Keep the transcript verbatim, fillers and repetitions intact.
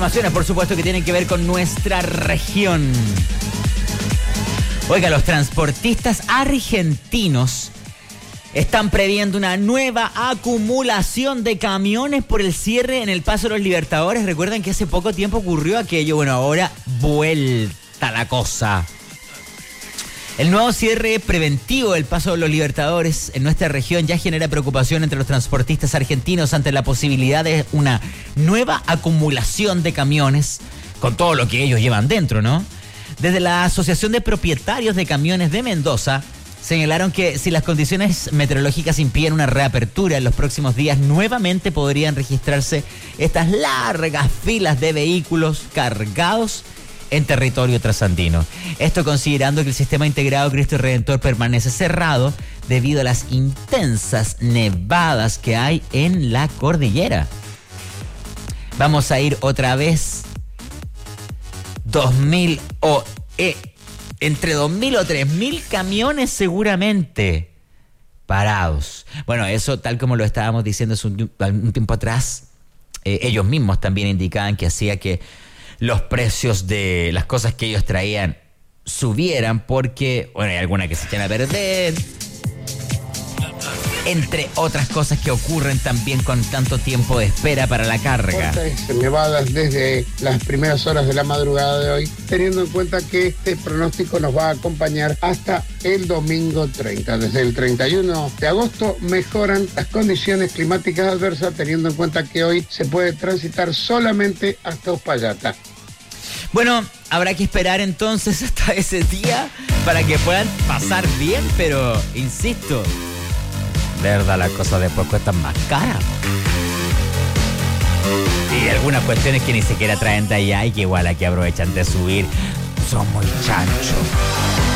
Informaciones, por supuesto, que tienen que ver con nuestra región. Oiga, los transportistas argentinos están previendo una nueva acumulación de camiones por el cierre en el Paso de los Libertadores. Recuerden que hace poco tiempo ocurrió aquello. Bueno, ahora vuelta la cosa. El nuevo cierre preventivo del Paso de los Libertadores en nuestra región ya genera preocupación entre los transportistas argentinos ante la posibilidad de una nueva acumulación de camiones con todo lo que ellos llevan dentro, ¿no? Desde la Asociación de Propietarios de Camiones de Mendoza señalaron que si las condiciones meteorológicas impiden una reapertura en los próximos días, nuevamente podrían registrarse estas largas filas de vehículos cargados en territorio trasandino. Esto considerando que el sistema integrado Cristo Redentor permanece cerrado debido a las intensas nevadas que hay en la cordillera. Vamos a ir otra vez dos mil o eh, entre dos mil o tres mil camiones seguramente parados. Bueno, eso tal como lo estábamos diciendo hace un, un tiempo atrás, eh, ellos mismos también indicaban que hacía que los precios de las cosas que ellos traían subieran porque, bueno, hay algunas que se echan a perder, entre otras cosas que ocurren también con tanto tiempo de espera para la carga. Fuertes nevadas desde las primeras horas de la madrugada de hoy, teniendo en cuenta que este pronóstico nos va a acompañar hasta el domingo treinta. Desde el treinta y uno de agosto mejoran las condiciones climáticas adversas, teniendo en cuenta que hoy se puede transitar solamente hasta Uspallata. Bueno, habrá que esperar entonces hasta ese día para que puedan pasar bien, pero insisto, de verdad las cosas después cuestan más caras. Y algunas cuestiones que ni siquiera traen de allá y que igual aquí aprovechan de subir. Son muy chanchos.